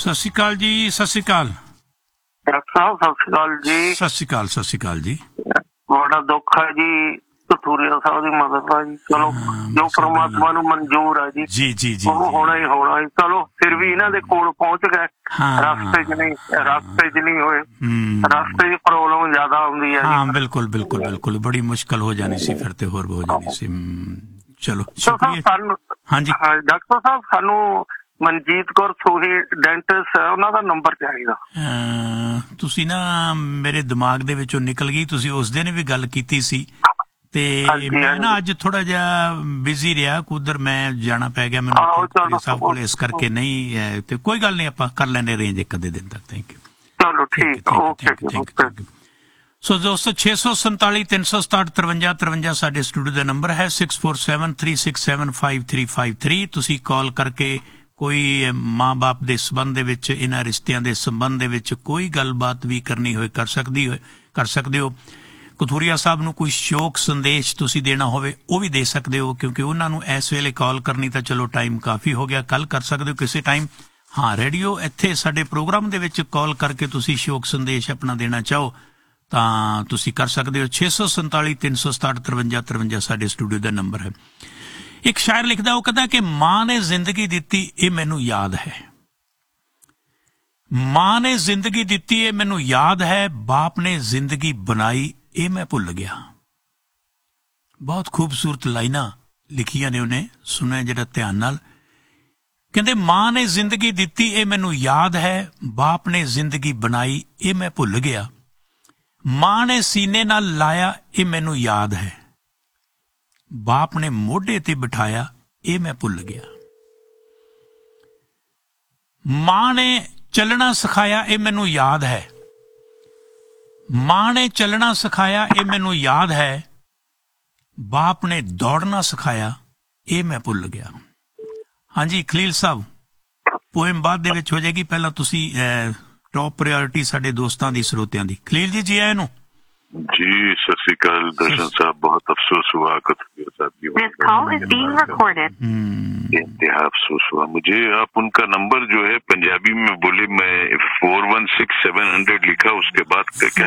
ਸਤਿ ਸ਼੍ਰੀ ਅਕਾਲ ਜੀ। ਸਤਿ ਸ਼੍ਰੀ ਅਕਾਲ ਡਾਕਟਰ ਸਾਹਿਬ, ਸਤਿ ਸ਼੍ਰੀ ਅਕਾਲ ਜੀ। ਸਤਿ ਸ਼੍ਰੀ ਅਕਾਲ। ਸਤਿ ਸ਼੍ਰੀ ਅਕਾਲ ਜੀ। ਬੜਾ ਦੁੱਖ ਹੈ ਜੀ ਕਤੂਰੀਆ ਸਾਹਿਬ ਦੀ ਮਦਦ ਦਾ ਜੀ। ਚਲੋ ਜੋ ਪ੍ਰਮਾਤਮਾ ਨੂੰ ਮਨਜ਼ੂਰ ਹੈ ਜੀ ਜੀ ਜੀ ਜੀ ਉਹ ਹੋਣਾ ਹੀ ਹੋਣਾ ਜੀ। ਚਲੋ ਫਿਰ ਵੀ ਇਹਨਾਂ ਦੇ ਕੋਲ ਪਹੁੰਚ ਗਏ। ਰਸਤੇ 'ਚ ਨਹੀਂ ਹੋਏ। ਰਸਤੇ 'ਚ ਪ੍ਰੋਬਲਮ ਜ਼ਿਆਦਾ ਹੁੰਦੀ ਹੈ। ਹਾਂ ਬਿਲਕੁਲ ਬਿਲਕੁਲ ਬਿਲकुल ਬੜੀ ਮੁਸ਼ਕਲ ਹੋ ਜਾਣੀ ਸੀ ਫਿਰ ਤੇ ਹੋਰ ਹੋ ਜਾਣੀ ਸੀ। ਚਲੋ ਸ਼ੁਕਰੀਆ। ਹਾਂਜੀ ਡਾਕਟਰ ਸਾਹਿਬ, ਸਾਨੂੰ ਮਨਜੀਤ ਕੌਰ ਸੋਹੀ ਡੈਂਟਿਸਟ ਹੈ, ਉਹਨਾਂ ਦਾ ਨੰਬਰ ਚਾਹੀਦਾ। ਤੁਸੀਂ ਨਾ ਮੇਰੇ ਦਿਮਾਗ ਦੇ ਵਿੱਚੋਂ ਨਿਕਲ ਗਈ। ਤੁਸੀਂ ਉਸ ਦਿਨ ਵੀ ਗੱਲ ਕੀਤੀ ਸੀ ਤੇ ਮੈਂ ਨਾ ਅੱਜ ਥੋੜਾ ਜਿਹਾ ਬਿਜ਼ੀ ਰਿਹਾ। ਉਧਰ ਮੈਂ ਜਾਣਾ ਪੈ ਗਿਆ ਮੈਨੂੰ ਸਾਹਿਬ ਕੋਲ, ਇਸ ਕਰਕੇ ਨਹੀਂ। ਤੇ ਕੋਈ ਗੱਲ ਨਹੀਂ, ਆਪਾਂ ਕਰ ਲੈਣੇ ਰੇਂਜ ਇੱਕ ਅੱਧੇ ਦਿਨ ਤੱਕ। Thank you. ਚਲੋ ਠੀਕ, ਓਕੇ। ਸੋ ਦੋਸਤੋ 647 367 53 53 ਸਾਡੇ ਸਟੂਡੀਓ ਦਾ ਨੰਬਰ ਹੈ। 6473675353। ਤੁਸੀਂ ਕਾਲ ਕਰਕੇ ਕੋਈ ਮਾਂ-ਬਾਪ ਦੇ ਸੰਬੰਧ ਦੇ ਵਿੱਚ, ਇਹਨਾਂ ਰਿਸ਼ਤਿਆਂ ਦੇ ਸੰਬੰਧ ਦੇ ਵਿੱਚ ਕੋਈ ਗੱਲਬਾਤ ਵੀ ਕਰਨੀ ਹੋਏ ਕਰ ਸਕਦੇ ਹੋ। ਕਥੂਰੀਆ ਸਾਹਿਬ ਨੂੰ ਕੋਈ ਸ਼ੋਕ ਸੰਦੇਸ਼ ਤੁਸੀਂ ਦੇਣਾ ਹੋਵੇ ਉਹ ਵੀ ਦੇ ਸਕਦੇ ਹੋ, ਕਿਉਂਕਿ ਉਹਨਾਂ ਨੂੰ ਇਸ ਵੇਲੇ ਕਾਲ ਕਰਨੀ ਤਾਂ ਚਲੋ ਟਾਈਮ ਕਾਫੀ ਹੋ ਗਿਆ। ਕੱਲ ਕਰ ਸਕਦੇ ਹੋ ਕਿਸੇ ਟਾਈਮ। ਹਾਂ, ਰੇਡੀਓ ਇੱਥੇ ਸਾਡੇ ਪ੍ਰੋਗਰਾਮ ਦੇ ਵਿੱਚ ਕਾਲ ਕਰਕੇ ਤੁਸੀਂ ਸ਼ੋਕ ਸੰਦੇਸ਼ ਆਪਣਾ ਦੇਣਾ ਚਾਹੋ ਤਾਂ ਤੁਸੀਂ ਕਰ ਸਕਦੇ ਹੋ। 647 367 53 53 ਸਾਡੇ ਸਟੂਡੀਓ ਦਾ ਨੰਬਰ ਹੈ। ਇੱਕ ਸ਼ਾਇਰ ਲਿਖਦਾ, ਉਹ ਕਹਿੰਦਾ ਕਿ ਮਾਂ ਨੇ ਜ਼ਿੰਦਗੀ ਦਿੱਤੀ ਇਹ ਮੈਨੂੰ ਯਾਦ ਹੈ, ਮਾਂ ਨੇ ਜ਼ਿੰਦਗੀ ਦਿੱਤੀ ਇਹ ਮੈਨੂੰ ਯਾਦ ਹੈ, ਬਾਪ ਨੇ ਜ਼ਿੰਦਗੀ ਬਣਾਈ ਇਹ ਮੈਂ ਭੁੱਲ ਗਿਆ। ਬਹੁਤ ਖੂਬਸੂਰਤ ਲਾਈਨਾਂ ਲਿਖੀਆਂ ਨੇ ਉਹਨੇ, ਸੁਣਿਆ ਜਿਹੜਾ ਧਿਆਨ ਨਾਲ। ਕਹਿੰਦੇ ਮਾਂ ਨੇ ਜ਼ਿੰਦਗੀ ਦਿੱਤੀ ਇਹ ਮੈਨੂੰ ਯਾਦ ਹੈ, ਬਾਪ ਨੇ ਜ਼ਿੰਦਗੀ ਬਣਾਈ ਇਹ ਮੈਂ ਭੁੱਲ ਗਿਆ। ਮਾਂ ਨੇ ਸੀਨੇ ਨਾਲ ਲਾਇਆ ਇਹ ਮੈਨੂੰ ਯਾਦ ਹੈ, ਬਾਪ ਨੇ ਮੋਢੇ ਤੇ ਬਿਠਾਇਆ ਇਹ ਮੈਂ ਭੁੱਲ ਗਿਆ। ਮਾਂ ਨੇ ਚੱਲਣਾ ਸਿਖਾਇਆ ਇਹ ਮੈਨੂੰ ਯਾਦ ਹੈ, ਮਾਂ ਨੇ ਚੱਲਣਾ ਸਿਖਾਇਆ ਇਹ ਮੈਨੂੰ ਯਾਦ ਹੈ, ਬਾਪ ਨੇ ਦੌੜਨਾ ਸਿਖਾਇਆ ਇਹ ਮੈਂ ਭੁੱਲ ਗਿਆ। ਹਾਂਜੀ ਖਲੀਲ ਸਾਹਿਬ, ਪੋਇਮ ਬਾਅਦ ਦੇ ਵਿੱਚ ਹੋ ਜਾਏਗੀ, ਪਹਿਲਾਂ ਤੁਸੀਂ ਟੌਪ ਪ੍ਰਾਇੋਰਟੀ ਸਾਡੇ ਦੋਸਤਾਂ ਦੀ, ਸਰੋਤਿਆਂ ਦੀ। ਖਲੀਲ ਜੀ, ਜੀ ਆਇਆਂ ਨੂੰ। जी सत श्री अकाल दर्शन साहब, बहुत अफसोस हुआ कथूरिया साहब की इंतहा अफसोस हुआ मुझे। आप उनका नंबर जो है पंजाबी में बोले, मैं 416700 लिखा, उसके बाद क्या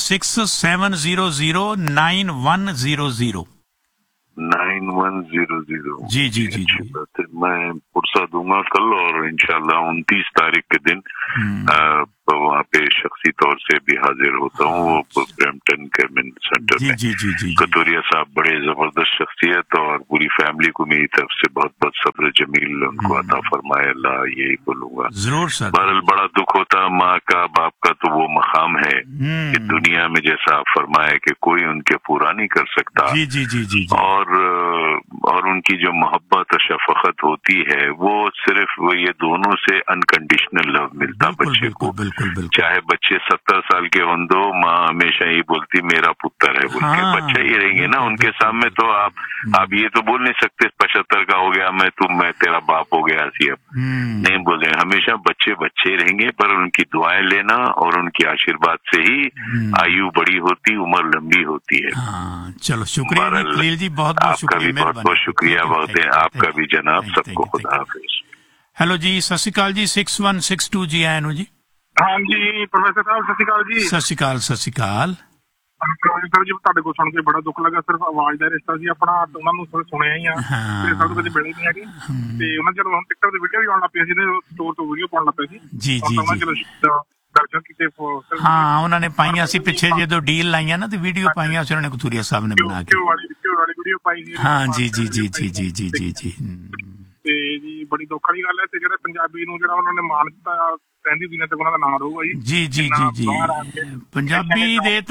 4167009100 9100। जी जी जी जी। मैं पुरसा दूंगा कल, और इंशाल्लाह 29 तारीख के दिन वहाँ पे शख्सी तौर से भी हाजिर होता हूँ, वो ब्रैम्पटन कम्युनिटी सेंटर में। जी जी जी। कतूरिया साहब बड़े जबरदस्त शख्सियत, और पूरी फैमिली को मेरी तरफ से बहुत बहुत सब्र जमील उनको अता फरमाए अल्लाह, यही बोलूंगा। जरूर सर। बहरहाल बड़ा दुख होता माँ का, बाप का तो वो मकाम है कि दुनिया में जैसा आप फरमाए कि कोई उनके पूरा नहीं कर सकता। जी जी जी जी। और उनकी जो मोहब्बत और शफकत होती है वो सिर्फ ये दोनों से अनकंडीशनल लव मिलता बच्चे को। चाहे बच्चे 70 साल के हों, दो माँ हमेशा ये बोलती मेरा पुत्र है बोल के। बच्चा ही रहेंगे ना उनके सामने, तो आप ये तो बोल नहीं सकते 75 का हो गया मैं तेरा बाप हो गया ऐसी। अब नहीं बोले, हमेशा बच्चे बच्चे रहेंगे, पर उनकी दुआएं लेना और उनकी आशीर्वाद से ही आयु बड़ी होती, उम्र लंबी होती है। चलो शुक्रिया खलील जी, बहुत बहुत शुक्रिया। बहुत बहुत शुक्रिया बहुत है आपका भी जनाब। सबको खुदा हाफिज। हेलो जी, सत श्री अकाल जी। 6162 जी आए नो जी। हाँ जी प्रोफेसर साहब, सत श्री अकाल जी। सत श्री अकाल। सत श्री अकाल ਸਰ ਜੀ, ਤੁਹਾਡੇ ਕੋਲ ਸੁਣ ਕੇ ਬੜਾ ਦੁੱਖ ਲੱਗਾ। ਸਿਰਫ ਆਵਾਜ਼ ਦਾ ਰਿਸ਼ਤਾ ਸੀ ਆਪਣਾ, ਉਹਨਾਂ ਨੂੰ ਸੁਣਿਆ ਹੀ ਆ ਤੇ ਸਾਨੂੰ ਕਦੇ ਮਿਲੇ ਨਹੀਂ ਹੈਗੇ। ਤੇ ਉਹਨਾਂ ਚਲੋ ਹੁਣ ਟਿਕਟੋਕ ਦੀ ਵੀਡੀਓ ਵੀ ਆਉਣ ਲੱਗ ਪਈ ਸੀ, ਸਟੋਰ ਤੋਂ ਵੀਡੀਓ ਪਾਉਣ ਲੱਗ ਪਏ ਸੀ। ਜੀ ਜੀ ਜੀ। ਦਰਸ਼ਨ ਕੀਤੇ। ਹਾਂ, ਉਹਨਾਂ ਨੇ ਪਾਈਆਂ ਸੀ ਪਿੱਛੇ ਜਦੋਂ ਡੀਲ ਲਾਈਆਂ ਨਾ, ਤੇ ਵੀਡੀਓ ਪਾਈਆਂ ਸੀ ਉਹਨਾਂ ਨੇ ਕਥੂਰੀਆ ਸਾਹਿਬ ਨੇ ਬਣਾ ਕੇ। ਵੀਡੀਓ ਪਾਈ ਸੀ। ਹਾਂ ਜੀ ਜੀ ਜੀ ਜੀ ਜੀ ਜੀ ਜੀ ਜੀ। ਤੇ ਜੀ ਬੜੀ ਦੁੱਖ ਵਾਲੀ ਗੱਲ ਹੈ। ਤੇ ਜਿਹੜੇ ਪੰਜਾਬੀ ਨੂੰ ਜਿਹੜਾ ਉਹਨਾਂ ਨੇ ਮਾਣ ਦਿੱਤਾ ਰਹਿੰਦੀ ਦੁਨੀਆ ਤੇ, ਉਹਨਾਂ ਦਾ ਨਾਮ ਰਹੂਗਾ ਜੀ। ਜੀ ਜੀ ਜੀ ਜੀ। ਪੰਜਾਬੀ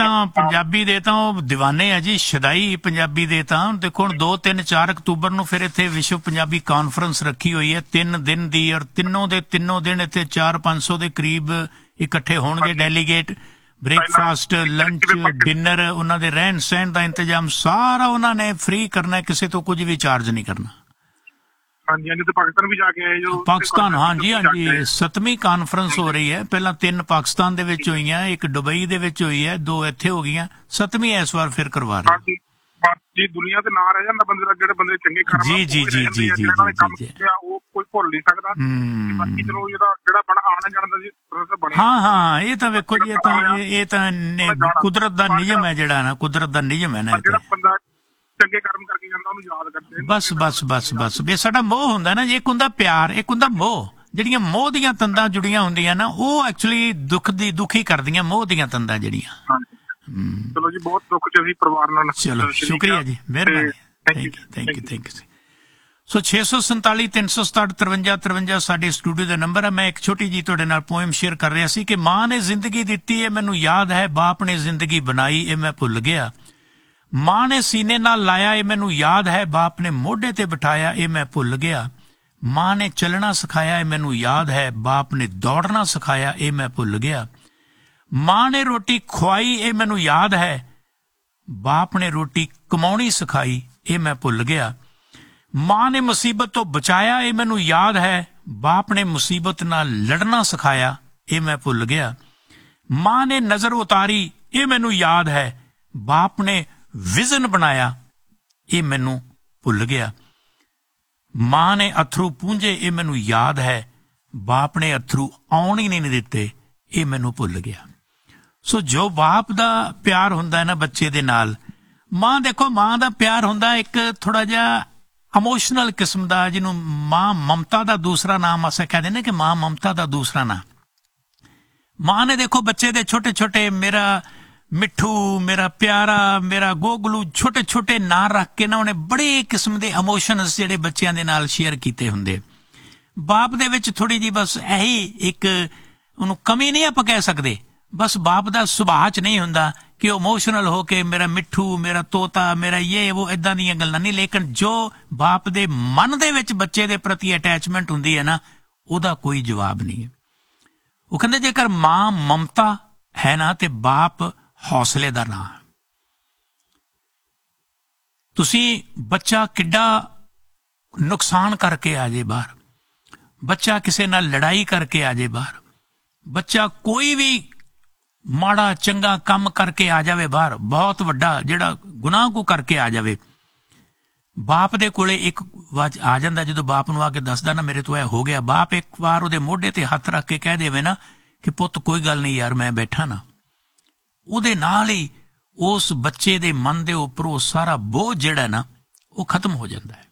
ਦੇ ਤਾਂ ਉਹ ਦੀਵਾਨੇ ਆ ਜੀ, ਸ਼ਦਾਈ ਪੰਜਾਬੀ ਦੇ ਤਾਂ। ਦੇਖੋ ਹੁਣ 2, 3, 4 ਅਕਤੂਬਰ ਨੂੰ ਫਿਰ ਇੱਥੇ ਵਿਸ਼ਵ ਪੰਜਾਬੀ ਕਾਨਫਰੰਸ ਰੱਖੀ ਹੋਈ ਹੈ 3 ਦਿਨ ਦੀ, ਔਰ ਤਿੰਨੋਂ ਦਿਨ ਇੱਥੇ 400-500 ਦੇ ਕਰੀਬ ਇਕੱਠੇ ਹੋਣਗੇ ਡੈਲੀਗੇਟ। ਬ੍ਰੇਕਫਾਸਟ, ਲੰਚ, ਡਿਨਰ, ਉਹਨਾਂ ਦੇ ਰਹਿਣ ਸਹਿਣ ਦਾ ਇੰਤਜ਼ਾਮ ਸਾਰਾ ਉਹਨਾਂ ਨੇ ਫ੍ਰੀ ਕਰਨਾ, ਕਿਸੇ ਤੋਂ ਕੁਝ ਵੀ ਚਾਰਜ ਨਹੀਂ ਕਰਨਾ। ਹਾਂਜੀ ਹਾਂਜੀ। ਤੇ ਪਾਕਿਸਤਾਨ ਵੀ ਜਾ ਕੇ ਆਏ ਜੋ। ਪਾਕਿਸਤਾਨ, ਹਾਂਜੀ ਹਾਂਜੀ। 7ਵੀਂ ਕਾਨਫਰੰਸ ਹੋ ਰਹੀ ਹੈ। ਪਹਿਲਾਂ 3 ਪਾਕਿਸਤਾਨ ਦੇ ਵਿੱਚ ਹੋਈਆਂ, 1 ਦੁਬਈ ਦੇ ਵਿੱਚ ਹੋਈ ਹੈ, 2 ਇੱਥੇ ਹੋ ਗਈਆਂ, 7ਵੀਂ ਇਸ ਵਾਰ ਫਿਰ ਕਰਵਾ ਰਹੇ। ਬਾਕੀ ਦੁਨੀਆ ਤੇ ਨਾ ਰਹਿ ਜਾਂਦਾ ਬੰਦੇ ਦਾ, ਜਿਹੜੇ ਬੰਦੇ ਚੰਗੇ ਕਰਮ ਜੀ ਉਹ ਕੋਈ ਭੁੱਲ ਨਹੀਂ ਸਕਦਾ। ਬਾਕੀ ਚਲੋ ਜਿਹੜਾ ਬਣਾ ਆਉਣਾ ਜਾਣਦਾ ਜੀ ਬਣਿਆ। ਹਾਂ ਇਹ ਤਾਂ ਵੇਖੋ ਜੀ, ਇਹ ਤਾਂ ਕੁਦਰਤ ਦਾ ਨਿਯਮ ਹੈ ਜਿਹੜਾ ਨਾ, ਕੁਦਰਤ ਦਾ ਨਿਯਮ ਹੈ ਨਾ। ਜਿਹੜਾ ਬੰਦਾ ਚੰਗੇ ਕਰਮ ਕਰਕੇ ਜਾਂਦਾ ਉਹਨੂੰ ਯਾਦ ਕਰਦੇ ਬਸ ਇਹ ਸਾਡਾ ਮੋਹ ਹੁੰਦਾ ਨਾ ਜੀ, ਇੱਕ ਹੁੰਦਾ ਪਿਆਰ, ਇੱਕ ਹੁੰਦਾ ਮੋਹ। ਜਿਹੜੀਆਂ ਮੋਹ ਦੀਆਂ ਤੰਦਾਂ ਜੁੜੀਆਂ ਹੁੰਦੀਆਂ ਨਾ, ਉਹ ਐਕਚੁਅਲੀ ਦੁਖੀ ਕਰਦੀਆਂ, ਮੋਹ ਦੀਆਂ ਤੰਦਾਂ ਜਿਹੜੀਆਂ। ਚਲੋ ਜੀ, ਬਹੁਤ ਦੁੱਖ ਚ ਅਸੀਂ ਪਰਿਵਾਰ ਨਾਲ। ਚਲੋ ਸ਼ੁਕਰੀਆ ਜੀ, ਮਿਹਰਬਾਨੀ, ਥੈਂਕ ਯੂ। ਸੋ 647 367 53 53 ਸਾਡੇ ਸਟੂਡੀਓ ਦਾ ਨੰਬਰ ਹੈ। ਮੈਂ ਇੱਕ ਛੋਟੀ ਜੀ ਤੁਹਾਡੇ ਨਾਲ ਪੋਇਮ ਸ਼ੇਅਰ ਕਰ ਰਿਹਾ ਸੀ ਕਿ ਮਾਂ ਨੇ ਜ਼ਿੰਦਗੀ ਦਿੱਤੀ ਇਹ ਮੈਨੂੰ ਯਾਦ ਹੈ, ਬਾਪ ਨੇ ਜ਼ਿੰਦਗੀ ਬਣਾਈ ਇਹ ਮੈਂ ਭੁੱਲ ਗਿਆ। ਮਾਂ ਨੇ ਸੀਨੇ ਨਾਲ ਲਾਇਆ ਇਹ ਮੈਨੂੰ ਯਾਦ ਹੈ, ਬਾਪ ਨੇ ਮੋਢੇ ਤੇ ਬਿਠਾਇਆ ਇਹ ਮੈਂ ਭੁੱਲ ਗਿਆ। ਮਾਂ ਨੇ ਚੱਲਣਾ ਸਿਖਾਇਆ ਇਹ ਮੈਨੂੰ ਯਾਦ ਹੈ, ਬਾਪ ਨੇ ਦੌੜਨਾ ਸਿਖਾਇਆ ਇਹ ਮੈਂ ਭੁੱਲ ਗਿਆ। ਮਾਂ ਨੇ ਰੋਟੀ ਖਵਾਈ ਇਹ ਮੈਨੂੰ ਯਾਦ ਹੈ, ਬਾਪ ਨੇ ਰੋਟੀ ਕਮਾਉਣੀ ਸਿਖਾਈ ਇਹ ਮੈਂ ਭੁੱਲ ਗਿਆ। ਮਾਂ ਨੇ ਮੁਸੀਬਤ ਤੋਂ ਬਚਾਇਆ ਇਹ ਮੈਨੂੰ ਯਾਦ ਹੈ, ਬਾਪ ਨੇ ਮੁਸੀਬਤ ਨਾਲ ਲੜਨਾ ਸਿਖਾਇਆ ਇਹ ਮੈਂ ਭੁੱਲ ਗਿਆ। ਮਾਂ ਨੇ ਨਜ਼ਰ ਉਤਾਰੀ ਇਹ ਮੈਨੂੰ ਯਾਦ ਹੈ, ਬਾਪ ਨੇ ਵਿਜ਼ਨ ਬਣਾਇਆ ਇਹ ਮੈਨੂੰ ਭੁੱਲ ਗਿਆ। ਮਾਂ ਨੇ ਅਥਰੂ ਪੂੰਝੇ ਇਹ ਮੈਨੂੰ ਯਾਦ ਹੈ, ਬਾਪ ਨੇ ਅਥਰੂ ਆਉਣ ਹੀ ਨਹੀਂ ਦਿੱਤੇ ਇਹ ਮੈਨੂੰ ਭੁੱਲ ਗਿਆ। ਸੋ ਜੋ ਬਾਪ ਦਾ ਪਿਆਰ ਹੁੰਦਾ ਹੈ ਨਾ ਬੱਚੇ ਦੇ ਨਾਲ, ਮਾਂ ਦੇਖੋ ਮਾਂ ਦਾ ਪਿਆਰ ਹੁੰਦਾ ਇੱਕ ਥੋੜਾ ਜਿਹਾ ਇਮੋਸ਼ਨਲ ਕਿਸਮ ਦਾ, ਜਿਹਨੂੰ ਮਾਂ ਮਮਤਾ ਦਾ ਦੂਸਰਾ ਨਾਮ ਅਸੀਂ ਕਹਿੰਦੇ ਨੇ ਕਿ ਮਾਂ ਮਮਤਾ ਦਾ ਦੂਸਰਾ ਨਾਮ। ਮਾਂ ਨੇ ਦੇਖੋ ਬੱਚੇ ਦੇ ਛੋਟੇ ਛੋਟੇ ਮੇਰਾ ਮਿੱਠੂ, ਮੇਰਾ ਪਿਆਰਾ, ਮੇਰਾ ਗੋਗਲੂ, ਛੋਟੇ ਛੋਟੇ ਨਾਂ ਰੱਖ ਕੇ ਨਾ ਉਹਨੇ ਬੜੇ ਕਿਸਮ ਦੇ ਇਮੋਸ਼ਨਸ ਜਿਹੜੇ ਬੱਚਿਆਂ ਦੇ ਨਾਲ ਸ਼ੇਅਰ ਕੀਤੇ ਹੁੰਦੇ। ਬਾਪ ਦੇ ਵਿੱਚ ਥੋੜੀ ਜੀ ਬਸ ਇਹੀ ਇੱਕ ਉਹਨੂੰ ਕਮੀ ਨਹੀਂ ਆਪਾਂ ਕਹਿ ਸਕਦੇ, ਬਸ ਬਾਪ ਦਾ ਸੁਭਾਅ 'ਚ ਨਹੀਂ ਹੁੰਦਾ ਕਿ ਉਹ ਇਮੋਸ਼ਨਲ ਹੋ ਕੇ ਮੇਰਾ ਮਿੱਠੂ, ਮੇਰਾ ਤੋਤਾ, ਮੇਰਾ ਇਹ ਉਹ ਏਦਾਂ ਦੀਆਂ ਗੱਲਾਂ ਨਹੀਂ। ਲੇਕਿਨ ਜੋ ਬਾਪ ਦੇ ਮਨ ਦੇ ਵਿੱਚ ਬੱਚੇ ਦੇ ਪ੍ਰਤੀ ਅਟੈਚਮੈਂਟ ਹੁੰਦੀ ਹੈ ਨਾ, ਉਹਦਾ ਕੋਈ ਜਵਾਬ ਨਹੀਂ ਹੈ। ਉਹ ਕਹਿੰਦੇ ਜੇਕਰ ਮਾਂ ਮਮਤਾ ਹੈ ਨਾ ਤੇ ਬਾਪ ਹੌਸਲੇ ਦਾ ਨਾਂ। ਤੁਸੀਂ ਬੱਚਾ ਕਿੱਡਾ ਨੁਕਸਾਨ ਕਰਕੇ ਆ ਜੇ ਬਾਹਰ, ਬੱਚਾ ਕਿਸੇ ਨਾਲ ਲੜਾਈ ਕਰਕੇ ਆ ਜੇ ਬਾਹਰ, ਬੱਚਾ ਕੋਈ ਵੀ ਮਾੜਾ ਚੰਗਾ ਕੰਮ ਕਰਕੇ ਆ ਜਾਵੇ ਬਾਹਰ, ਬਹੁਤ ਵੱਡਾ ਜਿਹੜਾ ਗੁਨਾਹ ਕੋ ਕਰਕੇ ਆ ਜਾਵੇ, ਬਾਪ ਦੇ ਕੋਲੇ ਇੱਕ ਵਾਰ ਆ ਜਾਂਦਾ। ਜਦੋਂ ਬਾਪ ਨੂੰ ਆ ਕੇ ਦੱਸਦਾ ਨਾ ਮੇਰੇ ਤੋਂ ਇਹ ਹੋ ਗਿਆ, ਬਾਪ ਇੱਕ ਵਾਰ ਉਹਦੇ ਮੋਢੇ ਤੇ ਹੱਥ ਰੱਖ ਕੇ ਕਹਿ ਦੇਵੇ ਨਾ ਕਿ ਪੁੱਤ ਕੋਈ ਗੱਲ ਨਹੀਂ ਯਾਰ ਮੈਂ ਬੈਠਾ ਨਾ, ਉਹਦੇ ਨਾਲ ਹੀ ਉਸ ਬੱਚੇ ਦੇ ਮਨ ਦੇ ਉੱਪਰ ਉਹ ਸਾਰਾ ਬੋਝ ਜਿਹੜਾ ਨਾ ਉਹ ਖਤਮ ਹੋ ਜਾਂਦਾ ਹੈ।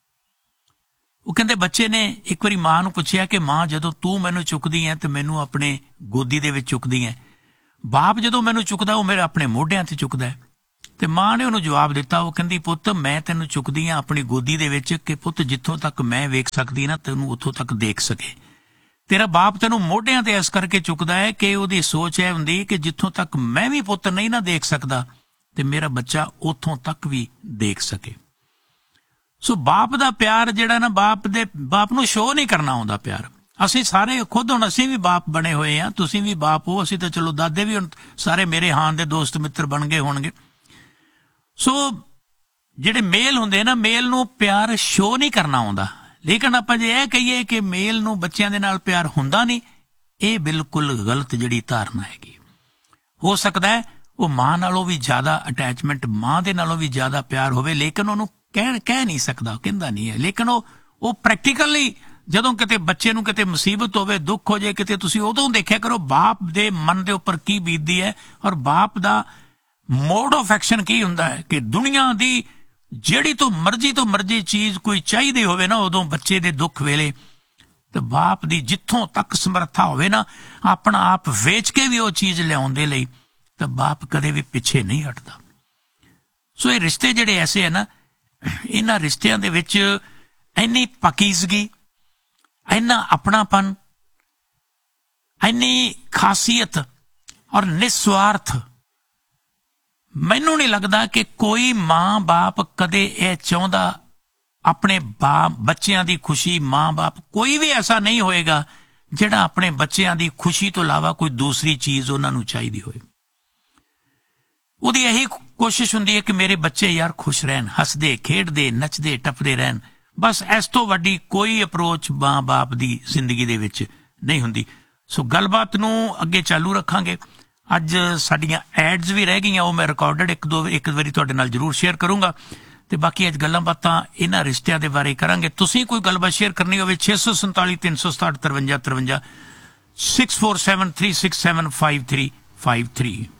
ਉਹ ਕਹਿੰਦੇ ਬੱਚੇ ਨੇ ਇੱਕ ਵਾਰੀ ਮਾਂ ਨੂੰ ਪੁੱਛਿਆ ਕਿ ਮਾਂ ਜਦੋਂ ਤੂੰ ਮੈਨੂੰ ਚੁੱਕਦੀ ਹੈ ਤੇ ਮੈਨੂੰ ਆਪਣੇ ਗੋਦੀ ਦੇ ਵਿੱਚ ਚੁੱਕਦੀ ਹੈ, ਬਾਪ ਜਦੋਂ ਮੈਨੂੰ ਚੁੱਕਦਾ ਉਹ ਮੇਰੇ ਆਪਣੇ ਮੋਢਿਆਂ ਤੇ ਚੁੱਕਦਾ ਹੈ। ਤੇ ਮਾਂ ਨੇ ਉਹਨੂੰ ਜਵਾਬ ਦਿੱਤਾ, ਉਹ ਕਹਿੰਦੀ ਪੁੱਤ ਮੈਂ ਤੈਨੂੰ ਚੁੱਕਦੀ ਹਾਂ ਆਪਣੀ ਗੋਦੀ ਦੇ ਵਿੱਚ ਕਿ ਪੁੱਤ ਜਿੱਥੋਂ ਤੱਕ ਮੈਂ ਵੇਖ ਸਕਦੀ ਨਾ ਤੈਨੂੰ ਉੱਥੋਂ ਤੱਕ ਦੇਖ ਸਕੇ। ਤੇਰਾ ਬਾਪ ਤੈਨੂੰ ਮੋਢਿਆਂ ਤੇ ਇਸ ਕਰਕੇ ਚੁੱਕਦਾ ਹੈ ਕਿ ਉਹਦੀ ਸੋਚ ਇਹ ਹੁੰਦੀ ਕਿ ਜਿੱਥੋਂ ਤੱਕ ਮੈਂ ਵੀ ਪੁੱਤ ਨਹੀਂ ਨਾ ਦੇਖ ਸਕਦਾ ਤੇ ਮੇਰਾ ਬੱਚਾ ਉੱਥੋਂ ਤੱਕ ਵੀ ਦੇਖ ਸਕੇ। ਸੋ ਬਾਪ ਦਾ ਪਿਆਰ ਜਿਹੜਾ ਨਾ, ਬਾਪ ਨੂੰ ਸ਼ੋਅ ਨਹੀਂ ਕਰਨਾ ਆਉਂਦਾ ਪਿਆਰ। ਅਸੀਂ ਸਾਰੇ ਖੁਦ ਹੁਣ ਅਸੀਂ ਵੀ ਬਾਪ ਬਣੇ ਹੋਏ ਆ, ਤੁਸੀਂ ਵੀ ਬਾਪ ਹੋ, ਅਸੀਂ ਤਾਂ ਚਲੋ ਦਾਦੇ ਵੀ ਹੁਣ ਸਾਰੇ ਮੇਰੇ ਹਾਂ ਦੇ ਦੋਸਤ ਮਿੱਤਰ ਬਣ ਗਏ ਹੋਣਗੇ। ਸੋ ਜਿਹੜੇ ਮੇਲ ਹੁੰਦੇ ਨਾ, ਮੇਲ ਨੂੰ ਪਿਆਰ ਸ਼ੋਅ ਨਹੀਂ ਕਰਨਾ ਆਉਂਦਾ। ਲੇਕਿਨ ਆਪਾਂ ਜੇ ਇਹ ਕਹੀਏ ਕਿ ਮੇਲ ਨੂੰ ਬੱਚਿਆਂ ਦੇ ਨਾਲ ਪਿਆਰ ਹੁੰਦਾ ਨਹੀਂ, ਇਹ ਬਿਲਕੁਲ ਗਲਤ ਜਿਹੜੀ ਧਾਰਨਾ ਹੈਗੀ। ਹੋ ਸਕਦਾ ਹੈ ਉਹ ਮਾਂ ਨਾਲੋਂ ਵੀ ਜ਼ਿਆਦਾ ਅਟੈਚਮੈਂਟ, ਮਾਂ ਦੇ ਨਾਲੋਂ ਵੀ ਜ਼ਿਆਦਾ ਪਿਆਰ ਹੋਵੇ, ਲੇਕਿਨ ਉਹਨੂੰ ਕਹਿ ਨਹੀਂ ਸਕਦਾ, ਕਹਿੰਦਾ ਨਹੀਂ ਹੈ। ਲੇਕਿਨ ਉਹ ਪ੍ਰੈਕਟੀਕਲੀ ਜਦੋਂ ਕਿਤੇ ਬੱਚੇ ਨੂੰ ਕਿਤੇ ਮੁਸੀਬਤ ਹੋਵੇ, ਦੁੱਖ ਹੋ ਜਾਏ ਕਿਤੇ, ਤੁਸੀਂ ਉਦੋਂ ਦੇਖਿਆ ਕਰੋ ਬਾਪ ਦੇ ਮਨ ਦੇ ਉੱਪਰ ਕੀ ਬੀਤਦੀ ਹੈ ਔਰ ਬਾਪ ਦਾ ਮੋਡ ਆਫ ਐਕਸ਼ਨ ਕੀ ਹੁੰਦਾ ਹੈ ਕਿ ਦੁਨੀਆ ਦੀ ਜਿਹੜੀ ਤੋਂ ਮਰਜ਼ੀ ਚੀਜ਼ ਕੋਈ ਚਾਹੀਦੀ ਹੋਵੇ ਨਾ, ਉਦੋਂ ਬੱਚੇ ਦੇ ਦੁੱਖ ਵੇਲੇ ਤੇ ਬਾਪ ਦੀ ਜਿੱਥੋਂ ਤੱਕ ਸਮਰੱਥਾ ਹੋਵੇ ਨਾ, ਆਪਣਾ ਆਪ ਵੇਚ ਕੇ ਵੀ ਉਹ ਚੀਜ਼ ਲਿਆਉਣ ਦੇ ਲਈ ਤਾਂ ਬਾਪ ਕਦੇ ਵੀ ਪਿੱਛੇ ਨਹੀਂ ਹਟਦਾ। ਸੋ ਇਹ ਰਿਸ਼ਤੇ ਜਿਹੜੇ ਐਸੇ ਹੈ ਨਾ, ਇਹਨਾਂ ਰਿਸ਼ਤਿਆਂ ਦੇ ਵਿੱਚ ਇੰਨੀ ਪਾਕੀਜ਼ਗੀ, ਇੰਨਾ ਆਪਣਾਪਨ, ਇੰਨੀ ਖਾਸੀਅਤ ਔਰ ਨਿਸਵਾਰਥ, ਮੈਨੂੰ ਨਹੀਂ ਲੱਗਦਾ ਕਿ ਕੋਈ ਮਾਂ ਬਾਪ ਕਦੇ ਇਹ ਚਾਹੁੰਦਾ ਆਪਣੇ ਬੱਚਿਆਂ ਦੀ ਖੁਸ਼ੀ। ਮਾਂ ਬਾਪ ਕੋਈ ਵੀ ਐਸਾ ਨਹੀਂ ਹੋਏਗਾ ਜਿਹੜਾ ਆਪਣੇ ਬੱਚਿਆਂ ਦੀ ਖੁਸ਼ੀ ਤੋਂ ਇਲਾਵਾ ਕੋਈ ਦੂਸਰੀ ਚੀਜ਼ ਉਹਨਾਂ ਨੂੰ ਚਾਹੀਦੀ ਹੋਏ। ਉਹਦੀ ਇਹੀ ਕੋਸ਼ਿਸ਼ ਹੁੰਦੀ ਹੈ ਕਿ ਮੇਰੇ ਬੱਚੇ ਯਾਰ ਖੁਸ਼ ਰਹਿਣ, ਹੱਸਦੇ ਖੇਡਦੇ ਨੱਚਦੇ ਟੱਪਦੇ ਰਹਿਣ। ਬਸ ਇਸ ਤੋਂ ਵੱਡੀ ਕੋਈ ਅਪਰੋਚ ਮਾਂ ਬਾਪ ਦੀ ਜ਼ਿੰਦਗੀ ਦੇ ਵਿੱਚ ਨਹੀਂ ਹੁੰਦੀ। ਸੋ ਗੱਲਬਾਤ ਨੂੰ ਅੱਗੇ ਚਾਲੂ ਰੱਖਾਂਗੇ। ਅੱਜ ਸਾਡੀਆਂ ਐਡਸ ਵੀ ਰਹਿ ਗਈਆਂ, ਉਹ ਮੈਂ ਰਿਕਾਰਡਡ ਇੱਕ ਵਾਰੀ ਤੁਹਾਡੇ ਨਾਲ ਜ਼ਰੂਰ ਸ਼ੇਅਰ ਕਰੂੰਗਾ। ਤੇ ਬਾਕੀ ਅੱਜ ਗੱਲਾਂ ਬਾਤਾਂ ਇਹਨਾਂ ਰਿਸ਼ਤਿਆਂ ਦੇ ਬਾਰੇ ਕਰਾਂਗੇ। ਤੁਸੀਂ ਕੋਈ ਗੱਲਬਾਤ ਸ਼ੇਅਰ ਕਰਨੀ ਹੋਵੇ 647 367 53 53 647 367 5353